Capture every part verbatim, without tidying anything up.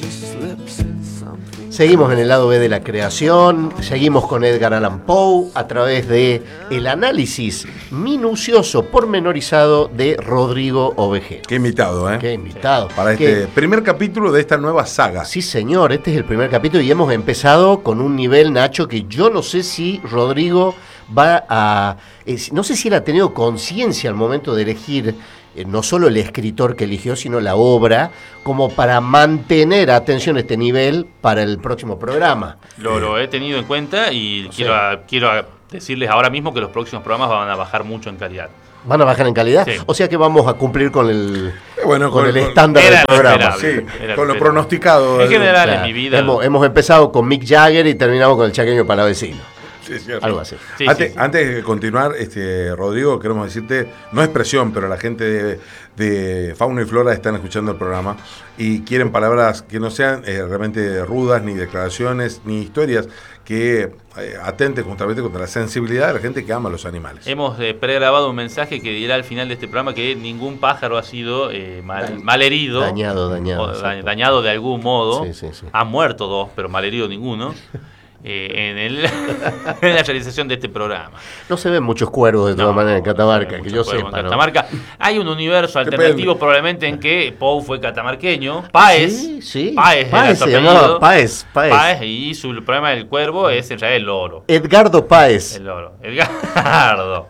Seguimos en el lado B de la creación, seguimos con Edgar Allan Poe a través de el análisis minucioso, pormenorizado de Rodrigo Ovejero. Qué invitado, ¿eh? Qué invitado. Para este primer capítulo de esta nueva saga. Sí, señor, este es el primer capítulo y hemos empezado con un nivel, Nacho, que yo no sé si Rodrigo va a... Eh, no sé si él ha tenido conciencia al momento de elegir eh, no solo el escritor que eligió, sino la obra, como para mantener, atención, este nivel para el próximo programa. Lo, lo he tenido en cuenta y no quiero, a, quiero a decirles ahora mismo que los próximos programas van a bajar mucho en calidad. ¿Van a bajar en calidad? Sí. O sea que vamos a cumplir con el, bueno, con con, el con, estándar del programa. Sí, era con lo esperable. pronosticado. En general, Claro. en mi vida. Hemos, hemos empezado con Mick Jagger y terminamos con el chaqueño palavecino. Sí, cierto. Algo así. Sí, antes, sí, sí. antes de continuar, este, Rodrigo, queremos decirte, no es presión, pero la gente de, de Fauna y Flora están escuchando el programa y quieren palabras que no sean eh, realmente rudas, ni declaraciones, ni historias que eh, atenten justamente contra la sensibilidad de la gente que ama a los animales. Hemos eh, pregrabado un mensaje que dirá al final de este programa que ningún pájaro ha sido eh, mal, mal herido. Dañado, dañado. O, da, dañado de algún modo. Sí, sí, sí. Han muerto dos, pero mal herido ninguno. Eh, en, el, en la realización de este programa. No se ven muchos cuervos de todas No, maneras en Catamarca, no que se yo ve mucho cuervo sepa. en ¿no? Catamarca. Hay un universo Depende. alternativo probablemente en que Poe fue catamarqueño. Páez. Sí, sí. Páez, era Páez su se apellido. llamaba Páez, Páez. Páez, y su problema del cuervo es en realidad el loro. Edgardo Páez. El loro. El gardo.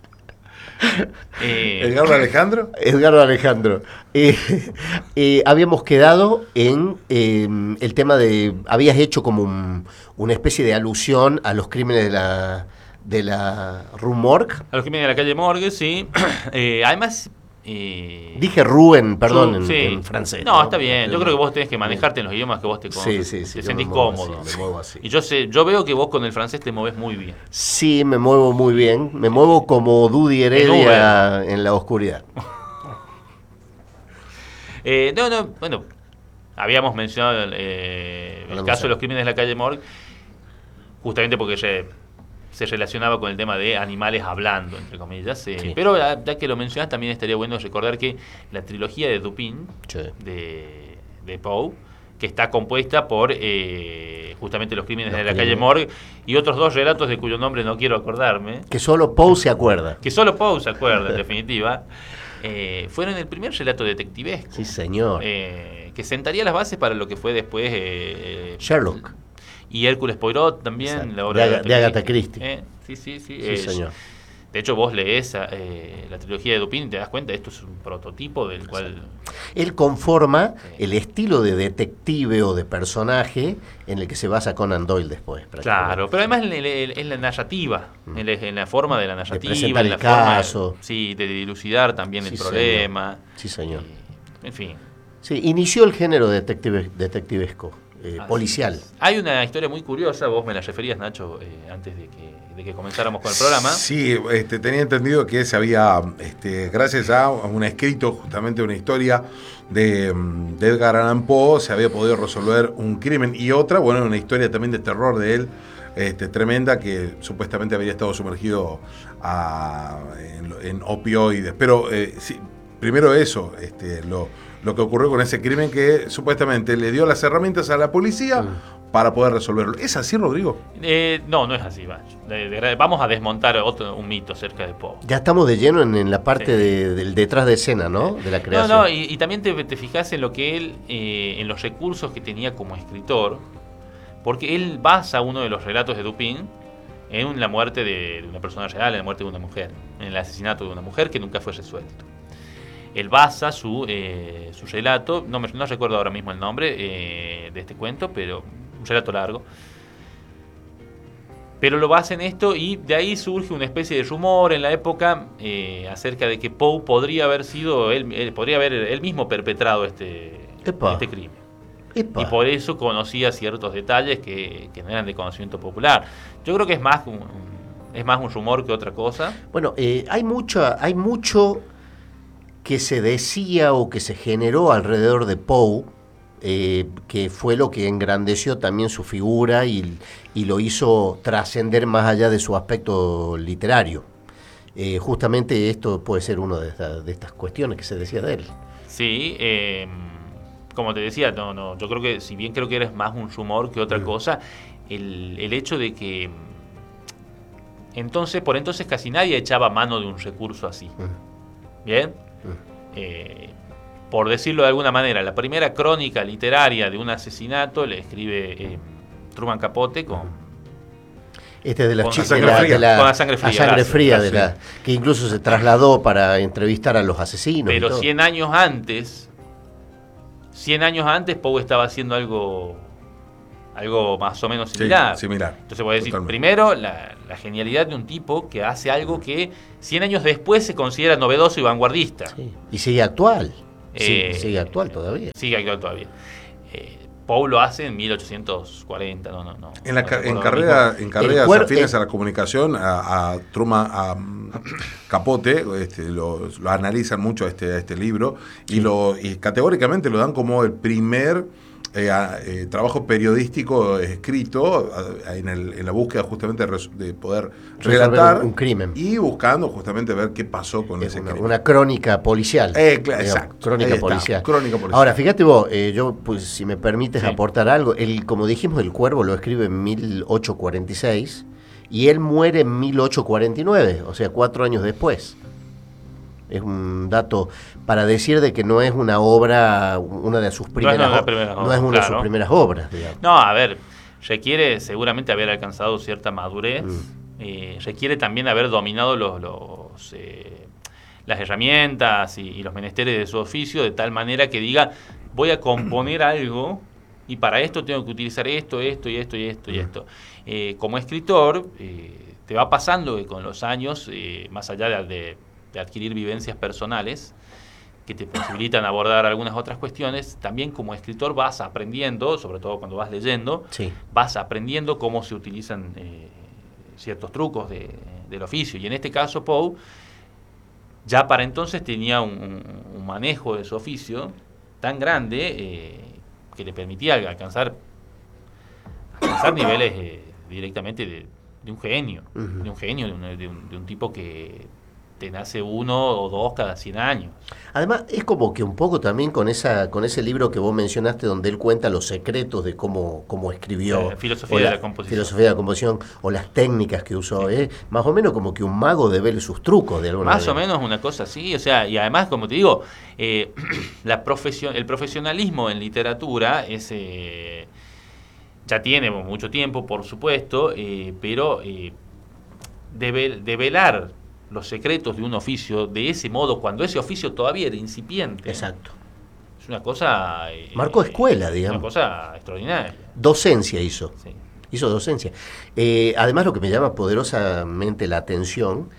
eh, ¿Edgardo Alejandro? Edgardo Alejandro. Eh, eh, habíamos quedado en eh, el tema de... Habías hecho como un, una especie de alusión a los crímenes de la, de la Rue Morgue. A los que vienen de la calle Morgue, sí. Eh, además... Eh, Dije Ruen, perdón, yo- en, sí. en francés. No, está bien. Yo creo que vos tenés que manejarte en los idiomas que vos te, Sí, conoces, sí, sí, te yo sentís me muevo cómodo. así, me muevo así. Y yo sé, yo veo que vos con el francés te movés muy bien. Sí, me muevo muy bien. Me muevo como Dudy Heredia en la oscuridad. Eh, no, no, bueno, habíamos mencionado el, eh, el Hablamos caso de ahí. los crímenes de la calle Morgue, justamente porque se, se relacionaba con el tema de animales hablando, entre comillas. eh, Sí. Pero ya, ya que lo mencionas, también estaría bueno recordar que la trilogía de Dupin, Sí. de, de Poe, que está compuesta por eh, justamente los crímenes Los de la crímenes. calle Morgue y otros dos relatos de cuyo nombre no quiero acordarme, Que solo Poe se acuerda. que solo Poe se acuerda, en definitiva, eh, fueron el primer relato detectivesco. Sí, señor. Eh, que sentaría las bases para lo que fue después eh, Sherlock. y Hércules Poirot también, Exacto. la obra De Aga- de Agatha Christie. Eh, sí, sí, sí. Sí, eh, señor. De hecho, vos lees eh, la trilogía de Dupin y te das cuenta, esto es un prototipo del cual... Él conforma Sí. el estilo de detective o de personaje en el que se basa Conan Doyle después. Claro, pero además en, el- el- en la narrativa, en, la, en la forma de la narrativa, presentar en la el forma caso. de, sí, de dilucidar también Sí, el señor. problema. Sí, señor. Eh, en fin. Sí, inició el género detective, detectivesco, eh, Así policial. es. Hay una historia muy curiosa, vos me la referías, Nacho, eh, antes de que, de que comenzáramos con el programa. Sí, este, tenía entendido que se había, este, gracias a un escrito, justamente una historia de, mm, de Edgar Allan Poe, se había podido resolver un crimen. Y otra, bueno, una historia también de terror de él, este, tremenda, que supuestamente había estado sumergido a- en, en opioides. Pero eh, sí, primero eso, este, lo, lo que ocurrió con ese crimen que supuestamente le dio las herramientas a la policía para poder resolverlo. ¿Es así, Rodrigo? Eh, no, no es así, va. De- de- vamos a desmontar otro, un mito acerca de Poe. Ya estamos de lleno en, en la parte Sí. de- del detrás de escena, ¿no? De la No, creación. no, y, y también te, te fijas en lo que él, eh, en los recursos que tenía como escritor, porque él basa uno de los relatos de Dupin en la muerte de, de una persona real, en la muerte de una mujer, en el asesinato de una mujer que nunca fue resuelto. Él basa su, eh, su relato, no, me, no recuerdo ahora mismo el nombre eh, de este cuento, pero un relato largo. Pero lo basa en esto y de ahí surge una especie de rumor en la época eh, acerca de que Poe podría haber sido, él, él podría haber él mismo perpetrado este, Epa. este crimen. Epa. Y por eso conocía ciertos detalles que, que no eran de conocimiento popular. Yo creo que es más un, es más un rumor que otra cosa. Bueno, eh, hay, mucha, hay mucho que se decía o que se generó alrededor de Poe, eh, que fue lo que engrandeció también su figura y, y lo hizo trascender más allá de su aspecto literario. Eh, justamente esto puede ser una de, esta- de estas cuestiones que se decía de él. Sí, eh, como te decía, no, no, yo creo que, si bien creo que eres más un rumor que otra Mm. cosa, el, el hecho de que entonces, por entonces casi nadie echaba mano de un recurso así. Mm. ¿Bien? Mm. Eh, por decirlo de alguna manera, la primera crónica literaria de un asesinato le escribe eh, Truman Capote con... Este es de la Con chi- la sangre de la- fría. de la- Con la sangre fría, a sangre gracias, fría de gracias. la, que incluso se trasladó para entrevistar a los asesinos. y Pero todo. cien años antes, cien años antes, Poe estaba haciendo algo, algo más o menos Sí, similar. similar. Entonces voy a decir, Totalmente. primero, la, la genialidad de un tipo que hace algo que cien años después se considera novedoso y vanguardista. Sí. Y sigue actual. Sí, Eh, sigue actual todavía. Sigue actual todavía. Eh, Poe lo hace en mil ochocientos cuarenta, no, no, no. En, la, no ca- en recuerdo carrera, ahora mismo. en carreras cuer- afines el- a la comunicación, a, a Truman, a mm, Capote, este, lo, lo analizan mucho a este, a este libro y, lo, y categóricamente lo dan como el primer eh, a- eh, trabajo periodístico escrito a- en, el- en la búsqueda justamente de, res- de poder Resolver relatar un, un crimen. y buscando justamente ver qué pasó con Es ese una, crimen. una crónica policial. Eh, cla- digamos, exacto. Crónica Ahí está, policial. crónica policial. Ahora, fíjate vos, eh, yo, pues, si me permites Sí. aportar algo, el, como dijimos, El Cuervo lo escribe en mil ochocientos cuarenta y seis y él muere en mil ochocientos cuarenta y nueve, o sea, cuatro años después. Es un dato para decir de que no es una obra, una de sus primeras, una de las o- primeras no obras, es una de sus claro. primeras obras, digamos. No, a ver, requiere seguramente haber alcanzado cierta madurez, Mm. eh, requiere también haber dominado los, los, eh, las herramientas y, y los menesteres de su oficio de tal manera que diga, voy a componer algo y para esto tengo que utilizar esto, esto y esto y esto y esto. Eh, como escritor, eh, te va pasando que con los años, eh, más allá de, de, de adquirir vivencias personales, que te posibilitan abordar algunas otras cuestiones, también como escritor vas aprendiendo, sobre todo cuando vas leyendo, Sí. vas aprendiendo cómo se utilizan eh, ciertos trucos de, del oficio. Y en este caso, Poe, ya para entonces tenía un, un- un manejo de su oficio tan grande eh, que le permitía alcanzar, alcanzar niveles eh, directamente de, de un genio, Ujú. de un genio, de un, de un- de un tipo que te nace uno o dos cada cien años. Además, es como que un poco también con esa con ese libro que vos mencionaste, donde él cuenta los secretos de cómo, cómo escribió. La filosofía o de la composición. Filosofía de la composición, o las técnicas que usó. ¿eh? Más o menos como que un mago devele sus trucos de alguna Más o manera. menos una cosa así, o sea, y además, como te digo, eh, la profesión, el profesionalismo en literatura es eh, ya tiene mucho tiempo, por supuesto, eh, pero eh, devel- develar los secretos de un oficio de ese modo, cuando ese oficio todavía era incipiente, Exacto. es una cosa... eh, Marcó escuela, eh, digamos. Una cosa extraordinaria. Docencia hizo. Sí. Hizo docencia. Eh, además, lo que me llama poderosamente la atención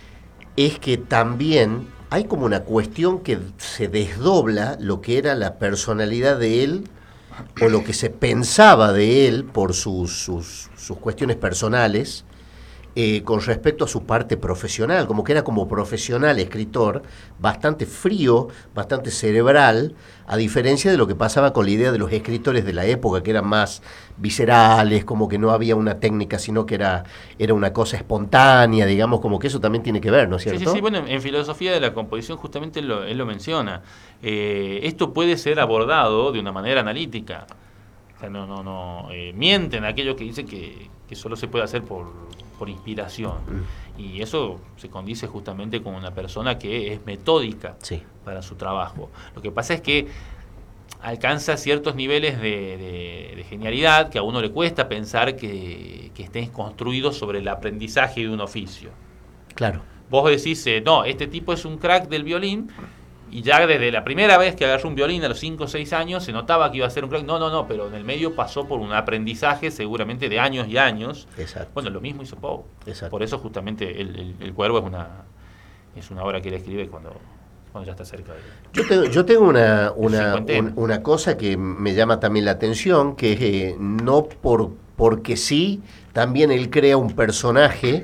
es que también hay como una cuestión que se desdobla lo que era la personalidad de él o lo que se pensaba de él por sus, sus, sus cuestiones personales eh, con respecto a su parte profesional, como que era como profesional escritor, bastante frío, bastante cerebral, a diferencia de lo que pasaba con la idea de los escritores de la época, que eran más viscerales, como que no había una técnica, sino que era, era una cosa espontánea, digamos, como que eso también tiene que ver, ¿no es Sí, cierto? sí, sí, bueno, en filosofía de la composición justamente él lo, él lo menciona. Eh, esto puede ser abordado de una manera analítica. O sea, no, no, no. eh, mienten aquellos que dicen que, que solo se puede hacer por, por inspiración. Y eso se condice justamente con una persona que es metódica Sí. para su trabajo. Lo que pasa es que alcanza ciertos niveles de, de- de genialidad que a uno le cuesta pensar que, que estén construidos sobre el aprendizaje de un oficio. Claro. Vos decís, eh, no, este tipo es un crack del violín, y ya desde la primera vez que agarró un violín a los cinco o seis años se notaba que iba a ser un crack. No, no, no, pero en el medio pasó por un aprendizaje seguramente de años y años. Exacto. Bueno, lo mismo hizo Poe. Exacto. Por eso justamente el, el, el Cuervo es una es una obra que él escribe cuando, cuando ya está cerca de Yo tengo, yo tengo una, una, cincuentena. un- una cosa que me llama también la atención, que es eh, no por porque sí, también él crea un personaje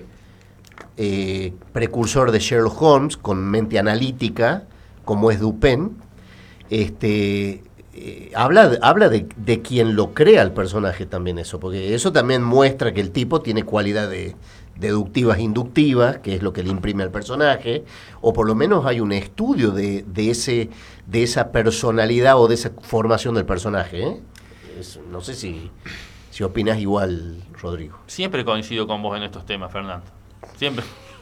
eh, precursor de Sherlock Holmes, con mente analítica, como es Dupin. Este, eh, habla de, habla de, de quien lo crea el personaje también eso, porque eso también muestra que el tipo tiene cualidad de, deductivas, inductivas, que es lo que le imprime al personaje, o por lo menos hay un estudio de, de, ese, de esa personalidad o de esa formación del personaje. ¿eh? Es, no sé si, si opinas igual, Rodrigo. Siempre coincido con vos en estos temas, Fernando. Siempre.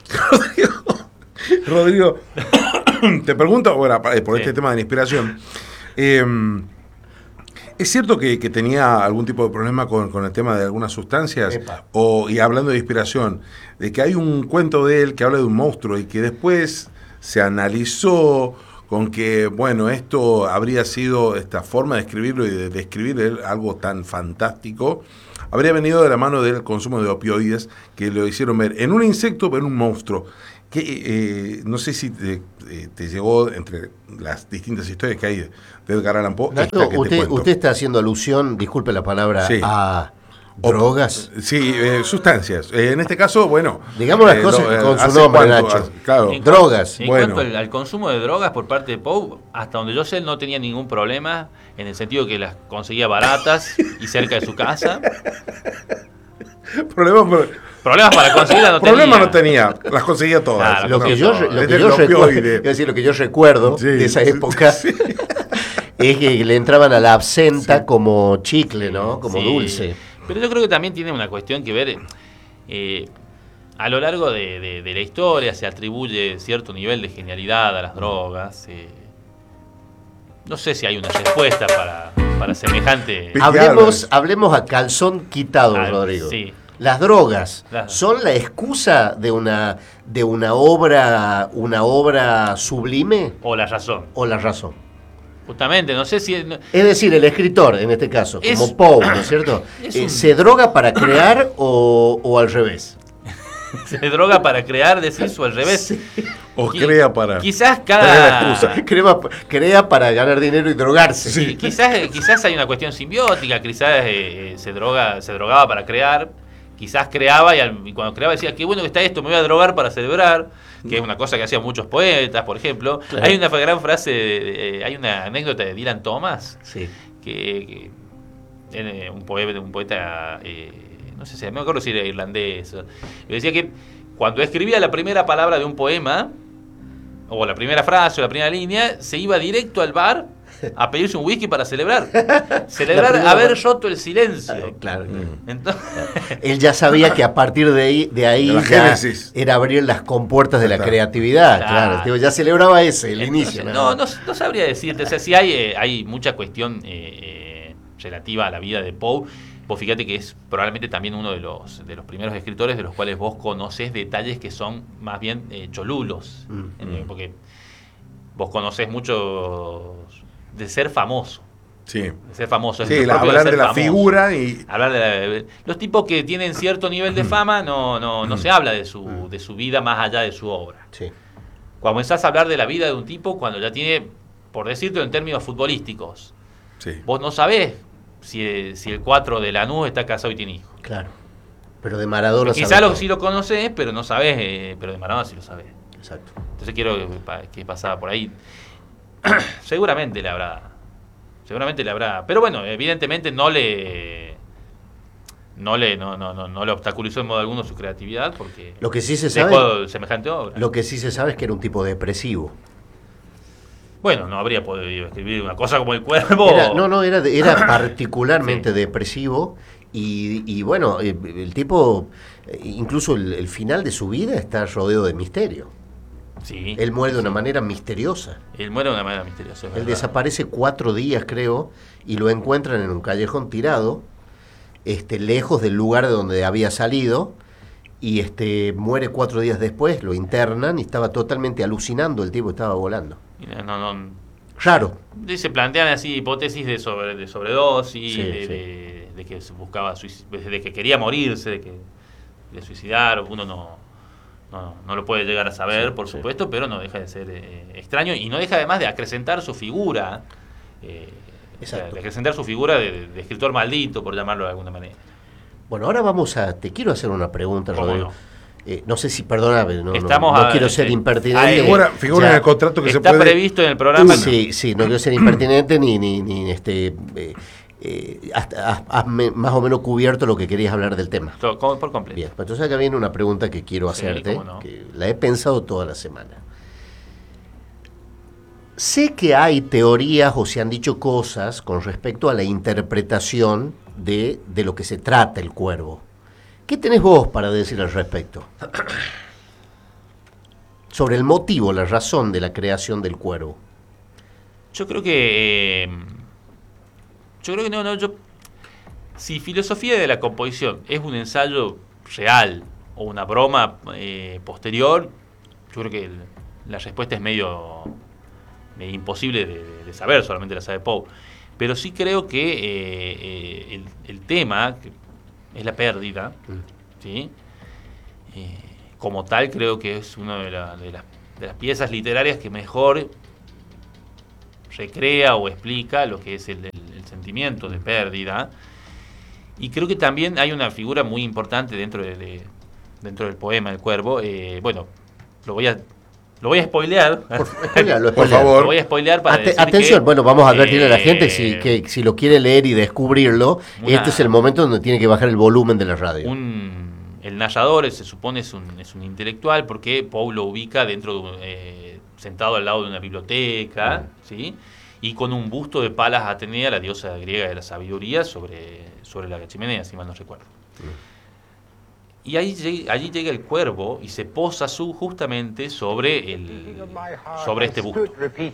Rodrigo, te pregunto ahora, por Sí. este tema de la inspiración. Eh, ¿Es cierto que, que tenía algún tipo de problema con, con el tema de algunas sustancias? Epa. O, y hablando de inspiración, de que hay un cuento de él que habla de un monstruo y que después se analizó con que, bueno, esto habría sido, esta forma de escribirlo y de describir él, algo tan fantástico, habría venido de la mano del consumo de opioides que lo hicieron ver en un insecto, pero en un monstruo. Que, eh, no sé si te, eh, te llegó entre las distintas historias que hay de Edgar Allan Poe. Nacho, esta que te usted, cuento. usted está haciendo alusión, disculpe la palabra, Sí. a O- drogas. Sí, eh, sustancias. Eh, en este caso, bueno. Digamos las eh, cosas no, con su ¿hace nombre, cuánto? Nacho. Ah, claro. En Drogas. En Bueno. cuanto al, al consumo de drogas por parte de Poe, hasta donde yo sé, él no tenía ningún problema, en el sentido que las conseguía baratas y cerca de su casa. Problema, por- Problemas para conseguirlas no problema tenía. no tenía. Las conseguía todas. Claro, Lo que no, yo, no, re- lo es que del yo recuerdo, opioide. es decir, lo que yo recuerdo Sí, de esa sí, época sí. es que le entraban a la absenta como chicle, ¿no? Como Sí. dulce. Pero yo creo que también tiene una cuestión que ver. eh, a lo largo de, de- de la historia se atribuye cierto nivel de genialidad a las drogas. eh. No sé si hay una respuesta para, para semejante. Pi- Hablemos, hablemos a calzón quitado, Ah, Rodrigo. sí. Las drogas Claro. son la excusa de una de una obra una obra sublime O la razón. o la razón. Justamente, no sé si. no- Es decir, el escritor, en este caso, Es- como Poe, ¿no es cierto? es Eh, un- ¿Se droga para crear o, o al revés? Se droga para crear, decís, o al revés. O Qui- crea para. Quizás Tener la cada. excusa. Crea, crea para ganar dinero y drogarse. qui- Quizás, eh, quizás hay una cuestión simbiótica, quizás eh, eh, se droga, se drogaba para crear, quizás creaba y, al- y cuando creaba decía, qué bueno que está esto, me voy a drogar para celebrar, que es una cosa que hacían muchos poetas, por ejemplo. Claro. Hay una gran frase, de- eh, hay una anécdota de Dylan Thomas, Sí. que, que eh, un poeta, un poeta eh, no sé si, no me acuerdo si era irlandés, o- decía que cuando escribía la primera palabra de un poema, o la primera frase o la primera línea, se iba directo al bar a pedirse un whisky para celebrar. Celebrar primera haber palabra. roto el silencio. Ah, claro, claro. Entonces, Él ya sabía que a partir de ahí, de ahí De la ya génesis. era abrir las compuertas de la Claro. creatividad. Claro. Claro, Digo, ya celebraba ese, el entonces, inicio. no, nada no, no sabría decirte. O sea, sí hay, eh, hay mucha cuestión eh, eh, relativa a la vida de Poe. Vos fíjate que es probablemente también uno de los, de los primeros escritores de los cuales vos conocés detalles que son más bien eh, cholulos. Mm, Eh, porque vos conocés mucho de ser famoso. Sí. De ser famoso. es Sí, lo la- propio hablar ser de la famoso. figura y. Hablar de la- los tipos que tienen cierto nivel de fama no, no, no se habla de su, de su vida más allá de su obra. Sí. Cuando comenzás a hablar de la vida de un tipo cuando ya tiene, por decirlo en términos futbolísticos, Sí. vos no sabés si, si el cuatro de Lanús está casado y tiene hijos. Claro. Pero de Maradona. Quizás sabe lo, todo. sí lo conocés, pero no sabés, eh, pero de Maradona sí lo sabés. Exacto. Entonces quiero que, pa- que pasaba por ahí. Seguramente le habrá. Seguramente le habrá. Pero bueno, evidentemente no le. No le, no, no, no, no le obstaculizó en modo alguno su creatividad porque Lo que sí se sabe, dejó semejante obra. lo que sí se sabe es que era un tipo depresivo. Bueno, no habría podido escribir una cosa como El Cuervo. Era- no, no, era, de- era particularmente depresivo y, y bueno, eh, el tipo, eh, incluso el, el final de su vida está rodeado de misterio. Sí. Él muere de una manera misteriosa. Él muere de una manera misteriosa. es Él verdad. desaparece cuatro días, creo, y lo encuentran en un callejón tirado, este, lejos del lugar de donde había salido, y este, muere cuatro días después, lo internan y estaba totalmente alucinando, el tipo estaba volando. Mira, no, no, Raro. y se plantean así hipótesis de, sobre, de sobredosis, Sí, de, sí. De, de que se buscaba, suic- de que quería morirse, de que de suicidar, uno no, no, no lo puede llegar a saber, Sí, por sí. supuesto, pero no deja de ser eh, extraño y no deja además de acrecentar su figura, eh, Exacto. de acrecentar su figura de, de escritor maldito, por llamarlo de alguna manera. Bueno, ahora vamos a... Te quiero hacer una pregunta, ¿Cómo Rodrigo. no? Eh, no sé si, perdóname, no, no- Estamos no a- quiero ser eh, impertinente. ahí- Figura, figura Ya. en el contrato que Está se puede. previsto en el programa. Sí, sí, no quiero ser impertinente ni, ni, ni este... eh, eh, hasta, has, has me, más o menos cubierto lo que querías hablar del tema. Todo, por completo. Bien, pues entonces acá viene una pregunta que quiero Sí, hacerte, cómo no. que la he pensado toda la semana. Sé que hay teorías o se han dicho cosas con respecto a la interpretación de, de lo que se trata el cuervo. ¿Qué tenés vos para decir al respecto? Sobre el motivo, la razón de la creación del cuervo. Yo creo que... Eh, yo creo que no, no, yo... Si filosofía de la composición es un ensayo real o una broma eh, posterior, yo creo que el, la respuesta es medio, medio imposible de, de, de saber, solamente la sabe Poe. Pero sí creo que eh, eh, el, el tema, que es la pérdida, mm. ¿sí? Eh, como tal creo que es una de, la, de, las, de las piezas literarias que mejor recrea o explica lo que es el, el, el sentimiento de pérdida. Y creo que también hay una figura muy importante dentro de, de dentro del poema El Cuervo. Eh, bueno, lo voy a lo voy a spoilear. Por, spoilealo, por favor. Lo voy a spoilear para Ate- decir Atención, que, bueno, vamos a advertirle eh, a la gente si, que, si lo quiere leer y descubrirlo. Una, este es el momento donde tiene que bajar el volumen de la radio. Un, el narrador se supone es un, es un intelectual porque Poe lo ubica dentro de un, eh, sentado al lado de una biblioteca, mm. ¿sí? Y con un busto de Palas Atenea, la diosa griega de la sabiduría, sobre, sobre la chimenea, si mal no recuerdo. Mm. Y ahí, allí llega el cuervo y se posa su, justamente sobre, el, sobre este busto.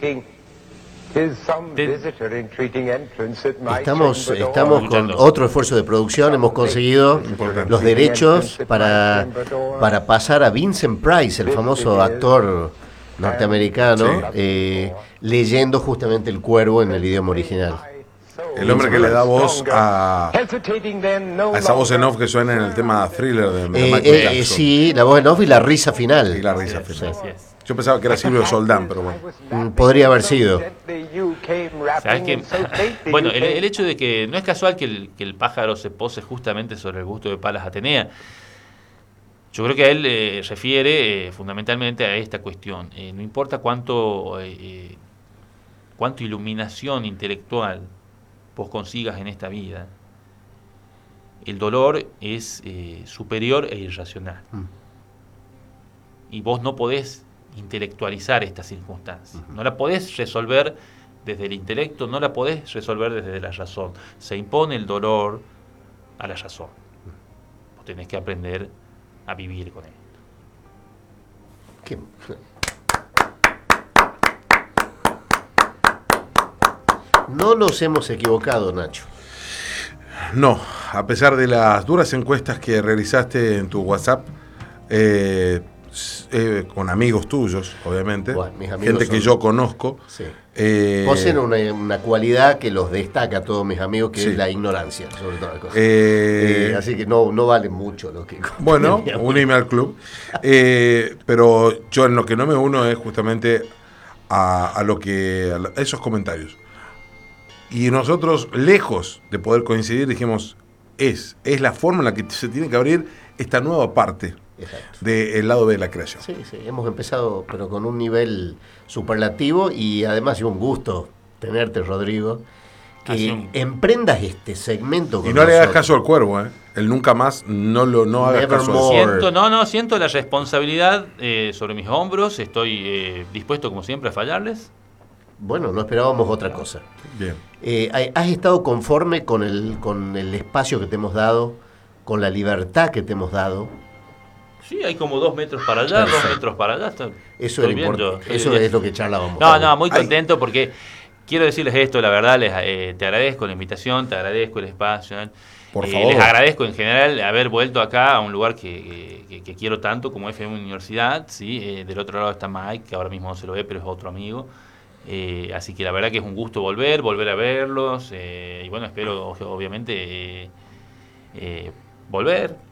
Estamos, estamos con otro esfuerzo de producción, hemos conseguido los derechos para, para pasar a Vincent Price, el famoso actor norteamericano, sí. eh, leyendo justamente El Cuervo en el idioma original. El hombre que le da voz a, a esa voz en off que suena en el tema Thriller de, de eh, Michael eh, Jackson. Sí, la voz en off y la risa final. Y la risa sí, final. Sí. Yo pensaba que era Silvio Soldán, pero bueno. Podría haber sido. ¿Sabes qué? Bueno, el, el hecho de que no es casual que el, que el pájaro se pose justamente sobre el busto de Palas Atenea. Yo creo que a él eh, refiere eh, fundamentalmente a esta cuestión. Eh, no importa cuánto, eh, cuánto iluminación intelectual vos consigas en esta vida, el dolor es eh, superior e irracional. Mm. Y vos no podés intelectualizar esta circunstancia. Uh-huh. No la podés resolver desde el intelecto, no la podés resolver desde la razón. Se impone el dolor a la razón. Uh-huh. Vos tenés que aprender a vivir con él. ¿Qué? No nos hemos equivocado, Nacho. No, a pesar de las duras encuestas que realizaste en tu WhatsApp, eh, eh, con amigos tuyos, obviamente, bueno, mis amigos gente son... que yo conozco. Sí. Eh, Poseen una, una cualidad que los destaca a todos mis amigos, que sí. es la ignorancia, sobre todas las cosas. Eh, eh, así que no, no vale mucho lo que... Bueno, unime al club. Eh, pero yo en lo que no me uno es justamente a, a lo que a esos comentarios. Y nosotros, lejos de poder coincidir, dijimos, es, es la forma en la que se tiene que abrir esta nueva parte del lado B de la creación. Sí, sí, hemos empezado, pero con un nivel superlativo y además es un gusto tenerte, Rodrigo, que un... emprendas este segmento con y no nosotros. Le hagas caso al cuervo, ¿eh? El nunca más, no lo no hagas caso. Siento, no, no, siento la responsabilidad eh, sobre mis hombros, estoy eh, dispuesto como siempre a fallarles. Bueno, no esperábamos otra cosa. Bien. Eh, ¿Has estado conforme con el, con el espacio que te hemos dado, con la libertad que te hemos dado? Sí, hay como dos metros para allá, Perfecto. dos metros para allá. Está, eso es, viendo, eso es lo que charlábamos. No, no, muy contento Ay. porque quiero decirles esto, la verdad, les, eh, te agradezco la invitación, te agradezco el espacio. Por eh, favor. Les agradezco en general haber vuelto acá a un lugar que, que, que quiero tanto como F M Universidad. ¿Sí? Eh, del otro lado está Mike, que ahora mismo no se lo ve, pero es otro amigo. Eh, así que la verdad que es un gusto volver, volver a verlos. Eh, y bueno, espero obviamente eh, eh, volver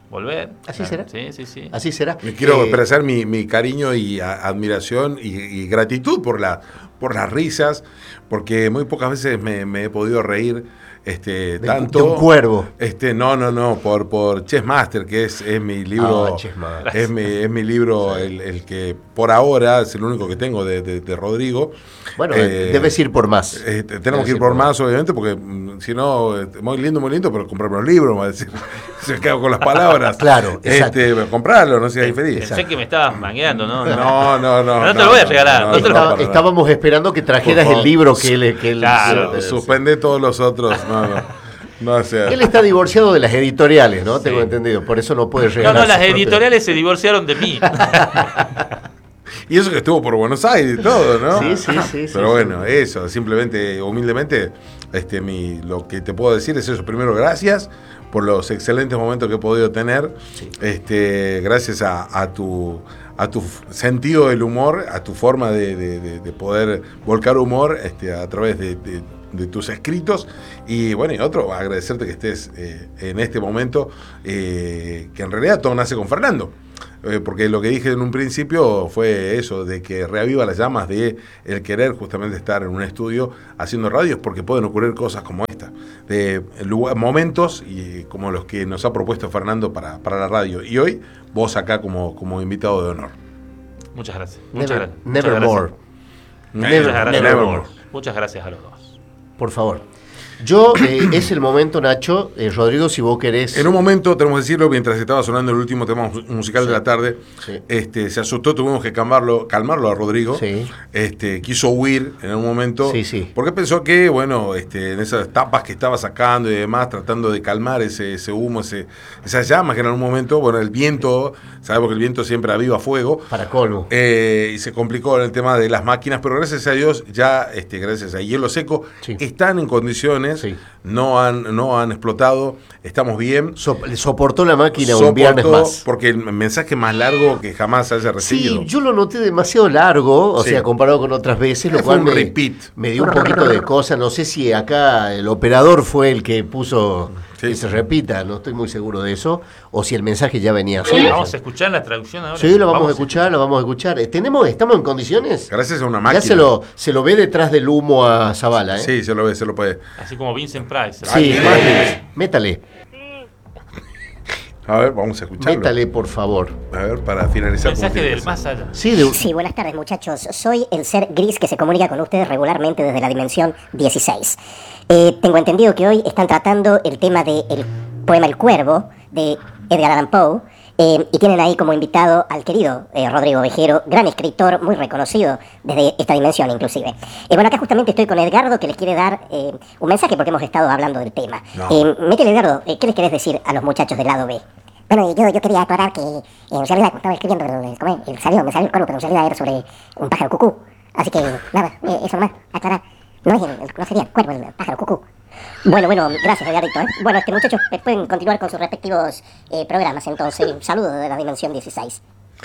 volver. ¿Así será? Sí, sí, sí. Así será. Me quiero Eh, expresar mi, mi cariño y a- admiración y, y gratitud por, la, por las risas, porque muy pocas veces me, me he podido reír este, de, tanto. de un cuervo. Este, no, no, no, por, por Chess Master, que es, es mi libro. Ah, Chess Master. es, mi, es mi libro, el, el que por ahora es el único que tengo de, de, de Rodrigo. Bueno, Eh, debes ir por más. Eh, tenemos Debes que ir por más, obviamente, porque mm, si no, eh, muy lindo, muy lindo, pero comprarme los libros, va a decir, se quedo con las palabras. Claro, exacto. este, pero comprarlo, no seas infeliz. Pensé que me estabas mangueando, ¿no? No, no, no. No te lo voy a regalar, no te lo- Estaba- para nada. estábamos esperando que trajeras Por el favor. libro que él... Que él Claro. sí, Suspende todos los otros. No, no. No, o sea, Él está divorciado de las editoriales, ¿no? Tengo entendido. Por eso no puede No, regalar. no, las sus propios- editoriales se divorciaron de mí. y eso que estuvo por Buenos Aires y todo, ¿no? Sí, sí, sí, sí, Pero sí. bueno, eso, simplemente, humildemente, este, mi, lo que te puedo decir es eso. Primero, gracias por los excelentes momentos que he podido tener. Sí. Este, gracias a, a tu a tu sentido del humor, a tu forma de, de- de- de poder volcar humor este, a través de, de- de tus escritos. Y bueno, y otro, agradecerte que estés eh, en este momento, eh, que en realidad todo nace con Fernando. Eh, porque lo que dije en un principio fue eso, de que reaviva las llamas de el querer justamente estar en un estudio haciendo radios, porque pueden ocurrir cosas como esta, de lugar- momentos y como los que nos ha propuesto Fernando para, para la radio. Y hoy, vos acá como, como invitado de honor. Muchas gracias. Muchas Never, gracias. Muchas nevermore. gracias. Never- Muchas gracias. nevermore. Muchas gracias a los dos. Por favor. Yo, eh, es el momento, Nacho. Eh, Rodrigo, si vos querés... En un momento, tenemos que decirlo, mientras estaba sonando el último tema mus- musical Sí. de la tarde, Sí. este, se asustó, tuvimos que calmarlo, calmarlo a Rodrigo. Sí. Este, quiso huir en un momento. Sí, sí. Porque pensó que, bueno, este, en esas tapas que estaba sacando y demás, tratando de calmar ese, ese humo, ese, esas llamas que en algún momento, bueno, el viento, sabemos que el viento siempre aviva fuego. Para colmo. Eh, y se complicó en el tema de las máquinas, pero gracias a Dios ya, este, gracias a Hielo Seco, Sí. están en condiciones, Sí. no han, no han explotado, estamos bien. So- soportó la máquina un viernes Soportó, más. porque el mensaje más largo que jamás haya recibido. Sí, yo lo noté demasiado largo, o Sí. sea, comparado con otras veces, lo Fue cual un me, repeat. me dio un poquito de cosa. No sé si acá el operador fue el que puso Sí. que se repita, no estoy muy seguro de eso, o si el mensaje ya venía solo. Vamos a escuchar la traducción ahora. Sí, lo vamos, a escuchar, lo vamos a escuchar. Eh, ¿Tenemos, ¿Estamos en condiciones? Gracias a una máquina. Ya se lo, se lo ve detrás del humo a Zavala, ¿eh? Sí, se lo ve, se lo puede. Así como Vincent Price. Sí, Ay, métale, métale, A ver, vamos a escucharlo. métale, por favor. A ver, para finalizar. Mensaje como del tiene más allá. Sí, de- Sí, buenas tardes muchachos. Soy el ser gris que se comunica con ustedes regularmente desde la dimensión dieciséis. Eh, tengo entendido que hoy están tratando el tema del poema El Cuervo de Edgar Allan Poe. eh, y tienen ahí como invitado al querido eh, Rodrigo Vejero, gran escritor, muy reconocido desde esta dimensión inclusive. Eh, bueno, acá justamente estoy con Edgardo que les quiere dar eh, un mensaje porque hemos estado hablando del tema. No. Eh, métele, Edgardo, eh, ¿qué les querés decir a los muchachos del lado B? Bueno, yo, yo quería aclarar que eh, en realidad estaba escribiendo, pero eh, ¿cómo es? Eh, salió, me salió el cuervo, pero en realidad era sobre un pájaro cucú. Así que, nada, eh, eso nomás, aclarar. No, es el, el- no sería el cuervo, el pájaro cucú. Bueno, bueno, gracias, Edgarito. ¿eh? Bueno, este muchachos eh, pueden continuar con sus respectivos eh, programas, entonces. Un saludo de la Dimensión dieciséis.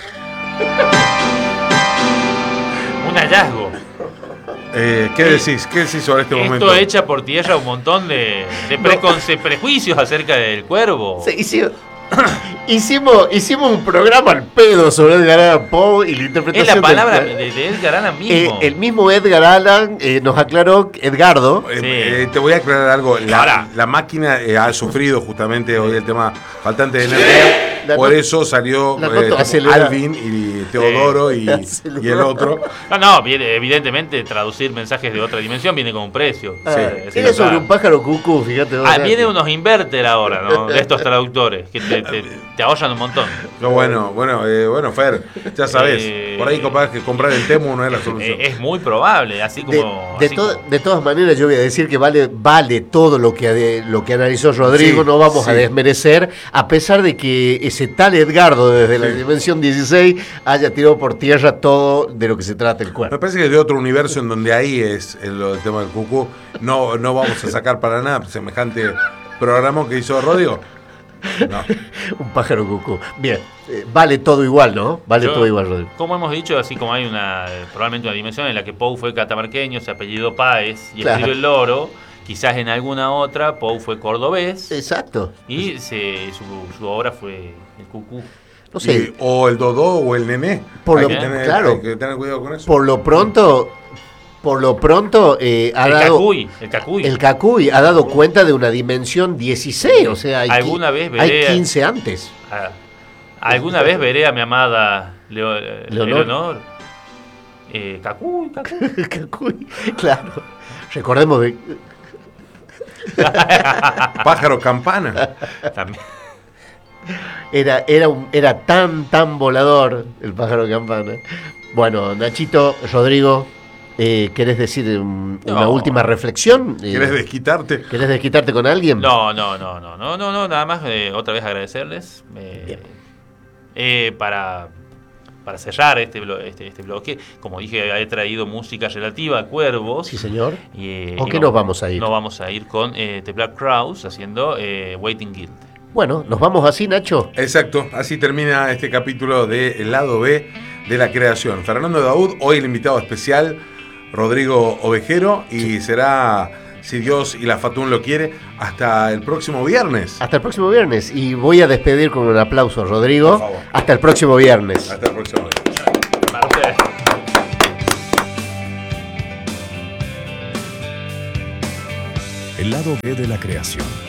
Un hallazgo. Eh, ¿Qué decís? ¿Qué decís sobre este momento? Esto echa por tierra un montón de, de preconce- prejuicios acerca del cuervo. se hizo- hicimos, hicimos un programa al pedo sobre Edgar Allan Poe y la Es interpretación la del- palabra de, de Edgar Allan Eh, mismo. el mismo Edgar Allan eh, nos aclaró, Edgardo, Eh, Sí. eh, te voy a aclarar algo. La, Ahora. la máquina eh, ha sufrido justamente hoy el tema faltante de energía. La Por not- eso salió la eh, noto tipo acelerada. Alvin y Teodoro y, Acelerada. y el otro. No, no, viene- evidentemente traducir mensajes de otra dimensión viene con un precio. ah, Sí, sí, era sobre claro. un pájaro cucú, fíjate. Ah, vienen unos inverter ahora, ¿no? De estos traductores, que te, te, te ahorran un montón. Pero bueno, bueno, eh, bueno, Fer, ya sabes, Eh, por ahí capaz que comprar el Temu no es la solución. Eh, es muy probable, así De, como... de, así to- como- de todas maneras, yo voy a decir que vale, vale todo lo que, ade- lo que analizó Rodrigo, Sí, no vamos a sí. desmerecer, a pesar de que ese tal Edgardo desde la Sí. dimensión dieciséis haya tirado por tierra todo de lo que se trata el Me cuerpo. parece que es de otro universo en donde ahí es el, el tema del cucú. No, no vamos a sacar para nada semejante programa que hizo Rodrigo. No. Un pájaro cucú. Bien, eh, vale todo igual, ¿no? Vale Yo, todo igual, Rodrigo. Como hemos dicho, así como hay una probablemente una dimensión en la que Poe fue catamarqueño, se apellidó Páez y Claro. escribe El Loro, Quizás en alguna otra Poe fue cordobés Exacto. y se, su, su obra fue el cucú. No sé. Y- o el Dodó o el Nené. Por hay, lo- que tener, claro. hay que tener cuidado con eso. Por lo pronto, por lo pronto eh, ha El dado cacuy, el cacuy. el Cacuy ha dado cuenta de una dimensión dieciséis, o sea, hay, Alguna qui- vez hay veré- quince antes. Ah, alguna vez veré a mi amada Leo- Leonor. Leonor. Eh, cacuy, cacuy. Cacuy, claro. Recordemos de Pájaro campana. También. era era un, era tan tan volador el pájaro campana. Bueno, Nachito, Rodrigo, eh, ¿querés decir um, una No. última reflexión? Eh, ¿Quieres desquitarte? ¿Querés desquitarte con alguien? No, no, no, no, no, no, no, nada más eh, otra vez agradecerles eh, Bien. eh, para, para cerrar este, blo- este, este bloque. Como dije, he traído música relativa a Cuervos. Sí, señor. Y, eh, ¿Con y qué nos vamos a ir? Nos vamos a ir con eh, The Black Crowes haciendo eh, Waiting Guild. Bueno, nos vamos así, Nacho. Exacto, así termina este capítulo de El lado B de la creación. Fernando Daud, hoy el invitado especial, Rodrigo Ovejero, y será, si Dios y la Fatún lo quiere, hasta el próximo viernes. Hasta el próximo viernes. Y voy a despedir con un aplauso a Rodrigo. Por favor. Hasta el próximo viernes. Hasta el próximo viernes. Para ustedes. El lado B de la creación.